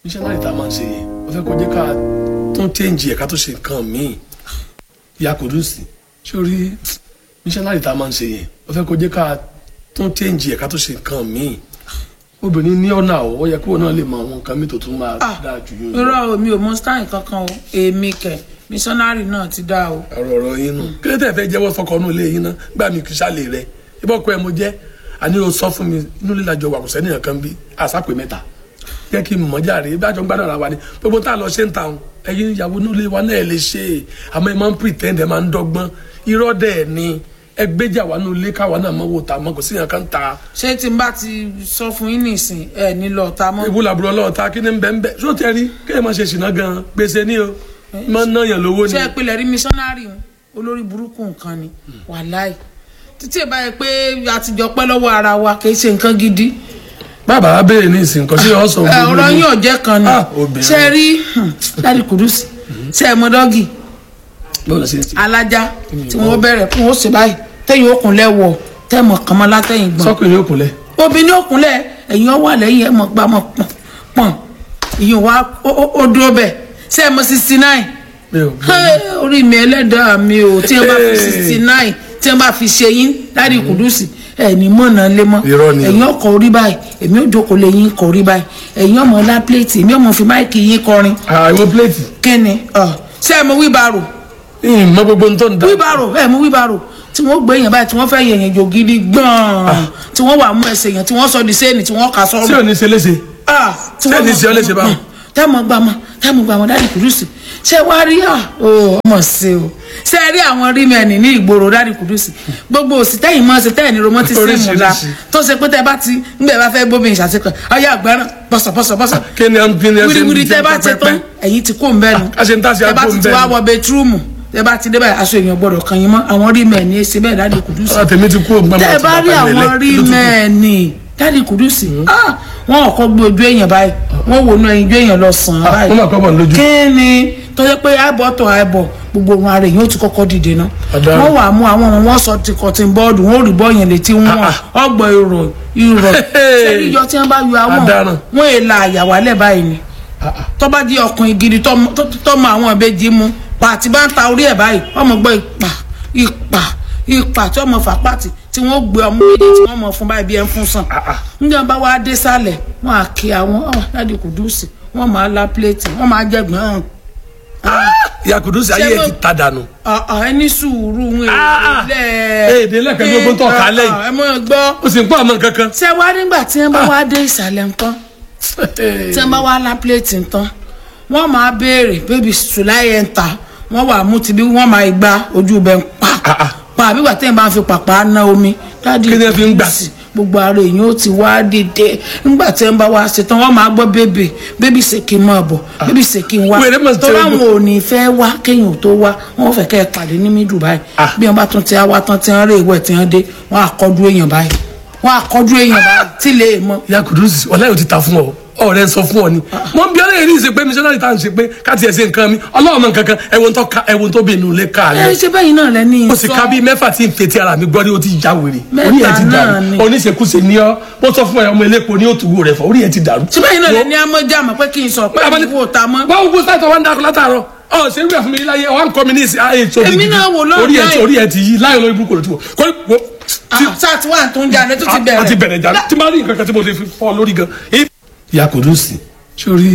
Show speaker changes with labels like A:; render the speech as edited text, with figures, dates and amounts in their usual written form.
A: missionary tá a máa ń ṣe yẹn ó fẹ́ kó jẹ́ ká tún change ẹ̀ ká tó ṣe nǹkan míì ìyá Kúdùsì sórí missionary tá a máa ń ṣe yẹn ó fẹ́ kó jẹ́ ká tún change ẹ̀ ká tó ṣe nǹkan míì obìnrin ní ọ̀nà àwọ̀ ó yẹ kí òun náà lè mọ àwọn nǹkan mi tó tún máa dáa jù yín.
B: irọ́ mi ò mọ style kankan o èmi kẹ̀ missionary náà ti dá o.
A: ọ̀rọ̀ yín nù kí ló tẹ̀ fẹ́ jẹ́wọ́ fọkàn nù lé yín náà gbà mí kì í ṣàlè rẹ ìbọ̀kọ ẹ̀ mo jẹ́ àní o sọ fún mi inú lílà jọ wà kò sẹ́ni nǹkan bí àṣàpè mẹ́ta jẹ́ kí n mọ̀ jáde bí àjọ gbádùn ara wa ni gbogbo tá a lọ ṣe ń ta òun ẹ̀yin ìyàwó nílé wa náà lè ṣe é àmọ́ ẹ máa ń pretend ẹ máa ń dọ́gbọ́n irọ́ dẹ̀ ni ẹgbẹ́jà wa ní ilé káwa náà mọ̀ wò ta mọ̀ kò sí yàn kan ta.
B: ṣé tí n bá ti sọ fún yín nìsín ẹ ní lọ ta mọ́.
A: ìbúlà àbúrò ọlọ́ọ̀ta kí ni ń bẹ́ ń bẹ́ ṣó tẹ́ rí kéèyàn máa ṣe ṣìnà gan gbèsè ní o máa ń náyàn lówó ni.
B: ṣé ẹ pilẹ̀ rí missionary olórí burúkú nǹkan ni wàláì títí ẹ báyìí pé àtijọ́ pẹ́ lọ́wọ́ ara wa kì í ṣe nǹkan gidi.
A: bàbá béèrè ní ìsìn kan sí ọ̀sán òbí
B: ọ̀rọ̀ yín ọ̀jẹ̀ kan ni ṣe rí Daddy Kúdùsì ṣe ẹ mọ dọ́gì alájà tí wọ́n bẹ̀rẹ̀ fún ó ṣe báyìí tẹ́yìn òkùnlẹ̀ wọ̀ tẹ́mọ̀ kànmọ́ látẹ̀yìn gbọ̀n.
A: sọ́kùnrin òkùnlẹ̀.
B: obìnrin òkùnlẹ̀ ẹ̀yìn ọwọ́ àlẹ́yìn ẹ̀ mọ̀ gbà mọ̀ pọ̀n ìyẹn wa ó dúró bẹ̀ ṣe é mọ̀ 69. orí mi ẹlẹ́dàá mi ò tí wọ́n bá fi 69 tí wọ́n bá fi ṣe yín Daddy Kúdùsì ẹni mọ̀nà lé mọ́ ẹ̀yin ọkọ̀ orí báyìí èmi ò jókòó lé yín kọ̀ orí báyìí ẹ̀yin ọmọ ọlá pléètì èmi ọmọ fi máìkì yín kọrin.
A: àwọn pléètì.
B: kẹ́ni ṣé ẹ mọ wíbarò.
A: mọ gbogbo ń tó ń da.
B: wíbarò ẹ mọ wíbarò tí wọ́n gbé èèyàn báyìí tí wọ́n fẹ́ yẹ̀yàn jò gidi gbọ́n tí wọ́n wà mú ẹsẹ̀ yẹn tí wọ́n sọ di sẹ́ẹ̀nì tí wọ́n kà sọ́run.
A: tí ò ní ṣe léṣe. tí ò ní ṣe ọ léṣe báwọn.
B: tẹ́mọ̀ gbàmọ́ Daddy Kúdùsì ṣé wàá rí ọmọ ṣe o ṣé rí àwọn rímẹ̀nì ní ìgboro Daddy Kúdùsì gbogbo òsì tẹ́yìn mọ́ ṣe tẹ́yìn ní romanticism la tó ṣe pé tẹ́ bá ti ńgbẹ̀ bá fẹ́ gbómi ìṣàtìkọ̀ ọyá àgbẹ̀rán bọ́sọ̀ wíríwírí tẹ́ bá ti tán ẹ̀yìn ti kó ń bẹ́nu tẹ́ bá ti wá wọ bẹtírúmù tẹ́ bá ti dé báyìí aṣọ èèyàn gbọ́dọ̀ kan yín mọ́ àwọn rímẹ̀nì ṣe bẹ́ẹ̀ Daddy Kúdùsì tẹ́ bá rí àwọn rímẹ̀nì Daddy Kúdùsì wọn ò kọ́ gbé ojú èèyàn báyìí wọn wò nú ẹyin ojú èèyàn lọ sàn án báyìí kí ni tó yẹ pé àìbọ̀ gbogbo wọn ara èèyàn ó ti kọ́kọ́ dìde ná wọn wà mú àwọn ọmọ wọn sọ ti cotton board wọn ò rí bọ́ yẹn létí wọn ọgbọ̀n ìrọ̀ sẹ́ni ìjọ tí wọ́n bá yọ àwọn wọn èèlà àyàwó alẹ́ báyìí ni tó bá di ọkùnrin gidi tó mọ àwọn ìbejì mu pàtì bá ń ta orí ẹ̀ báyìí ọmọ gbọ́ ìpà tí ọmọ fà pàtì tí wọ́n gbé ọmọ méjì tí wọ́n mọ̀ fún báyìí bí ẹ ń fún sàn níjọ́ bá wá dé sálẹ̀ wọ́n á kí àwọn Daddy Kúdùsì wọ́n máa la pléètì wọ́n máa jẹ̀gbọ́n.
A: ìyá Kúdùsì ayé ẹ ti ta dànù.
B: ẹni sùúrù ń
A: èdè lẹ́kẹ̀ẹ́ gbogbo tó kà á lẹ́yìn
B: ẹ mọ̀ gbọ́.
A: o sì ń pọ̀ àmọ́ kankan.
B: ṣé wàá nígbà tí wọ́n bá wá dé ìsàlẹ̀ nǹkan tí wọ́n bá wá la pléètì nǹkan wọ́n máa béèrè bébì sùláyẹ̀ ń ta wọ́n wà mú tibí wọ́n máa gba ojú bẹ́ẹ̀ pa àbí wà tẹ́yìn bá ń fi pàpà ná omi Daddy Kúdùsì gbogbo ara èèyàn ó ti wá dìde nígbà tí wọ́n bá wá ṣetán wọ́n máa gbọ́ bébì ṣe kí n máa bọ̀ bébì ṣe kí n wá tó láwọn ò ní fẹ́ wá kéèyàn tó wá wọ́n fẹ́ kẹ́ ẹ pàdé ní mídùú báyìí bí wọ́n bá tún ti wá tán tí wọ́n rí ìwẹ̀ tí wọ́n dé wọ́n àkọ́jú èèyàn báyìí tí lè mọ.
A: ìyá Kúdùsì ọ̀la yóò ti ta fún ọ ọ̀rẹ́ ń sọ fún ọ ni mo ń bí ọlẹ́yìn ní ìṣe pé missionary tá à ń ṣe pé ká tiẹ̀ ṣe nǹkan mi ọlọ́run mọ̀ nǹkan kan ẹ̀wọ̀n tó bẹ̀ nù lé ká rẹ̀.
B: ṣé bẹ́yìn náà lẹ́ni sọ.
A: mo sì ka bíi mẹ́fà tí n fetí ara mi gbọ́ ní o ti já wèrè orí ẹ̀ ti dàrú oníṣekúṣe ni ọ́ mo sọ fún ẹ ọmọ elépo ní òtúwò rẹ̀ fọ orí ẹ̀ ti dàrú.
B: ṣé bẹ́yìn náà lẹ́ni amọ́jà mọ̀ pé kí n sọ pé ìwò ta mọ́.
A: báwo bó sáà tó wá ń dákọ̀ látàárọ̀ ọ ṣe ń gbà fún mi láyé ọ ń kọ mi ní ìsìn ayé tó
B: èmi náà wò lọ́ọ̀
A: orí ẹ̀ ti yí láyọ̀ lórí burúkú rẹ̀ tó
B: sáà tí wà tó ń jà ní tó ti bẹ̀rẹ̀.
A: àti bẹ̀rẹ̀ jà tí máa rí nǹkan kan tí mo ti fọ́ lórí gan. ìyá Kúdùsì sórí